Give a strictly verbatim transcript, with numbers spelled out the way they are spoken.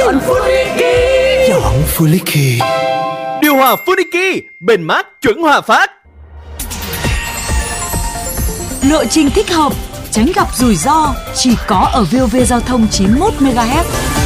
Chọn Funiki. Chọn Funiki. Điều hòa Funiki, bền mát chuẩn hòa phát. Lộ trình thích hợp, tránh gặp rủi ro, chỉ có ở vê o vê Giao thông chín mươi mốt mê ga héc.